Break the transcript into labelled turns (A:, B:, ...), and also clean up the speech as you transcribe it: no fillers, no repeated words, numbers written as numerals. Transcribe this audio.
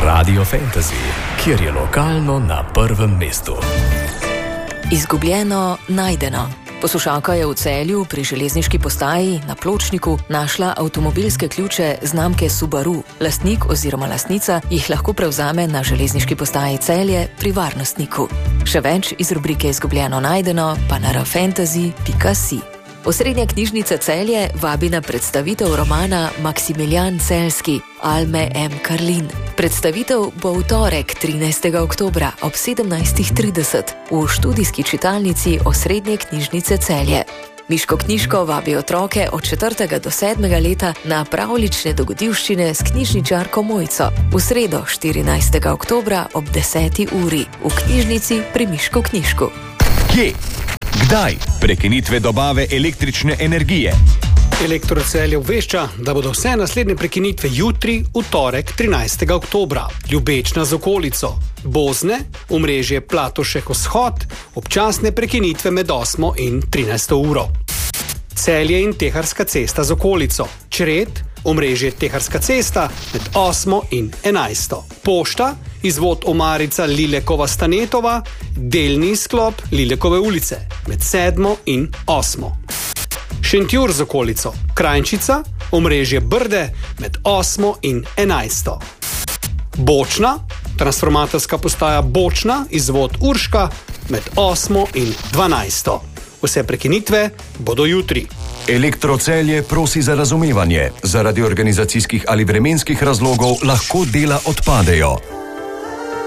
A: Radio Fantasy, kjer je lokalno na prvem mestu.
B: Izgubljeno, najdeno. Poslušalka je v Celju pri železniški postaji na pločniku našla avtomobilske ključe znamke Subaru. Lastnik oziroma lastnica jih lahko prevzame na železniški postaji Celje pri varnostniku. Še več iz rubrike Izgubljeno, najdeno pa na rafantasy.si. Osrednja knjižnica Celje vabi na predstavitev romana Maksimilijan Celjski Alme M. Karlin. Predstavitev bo v torek 13. oktobra ob 17.30 v študijski čitalnici Osrednje knjižnice Celje. Miško knjižko vabi otroke od 4. do 7. leta na pravljične dogodivščine s knjižničarko Mojco v sredo 14. oktobra ob 10. uri v knjižnici pri Miško knjižku.
C: Kje? Kdaj? Prekinitve dobave električne energije.
D: Elektro Celje obvešča, da bodo vse naslednje prekinitve jutri, v torek 13. oktobra. Ljubečna z okolico. Bozne, omrežje Platošek vzhod, občasne prekinitve med 8. in 13. uro. Celje in Teharska cesta z okolico. Čret, omrežje Teharska cesta med 8. in 11. Pošta, izvod Omarica Lilekova Stanetova, delni sklop Lilekove ulice med 7. in 8. Šentjur z okolico. Krajnčica, omrežje Brde med 8. in 11. Bočna, transformatorska postaja Bočna, izvod Urška med 8. in 12. Vse prekinitve bodo jutri.
C: Elektro Celje prosi za razumevanje. Zaradi organizacijskih ali vremenskih razlogov lahko dela odpadejo.